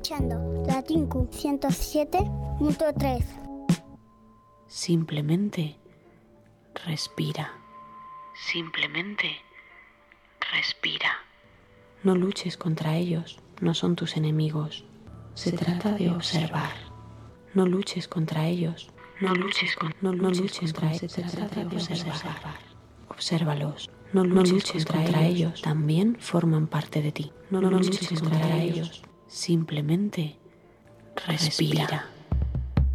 escuchando Latin Q 107.3. Simplemente respira. Simplemente respira. No luches contra ellos, no son tus enemigos. Se trata de observar. No luches contra ellos, no luches contra ellos. Se trata de observar. Obsérvalos. No luches contra ellos, también forman parte de ti. No luches contra ellos, simplemente respira.